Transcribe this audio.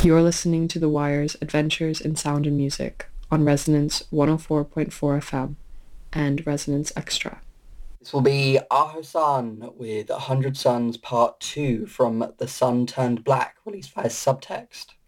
You're listening to The Wire's Adventures in Sound and Music on Resonance 104.4 FM and Resonance Extra. This will be Aho-san with 100 Suns Part 2 from The Sun Turned Black, released via Subtext.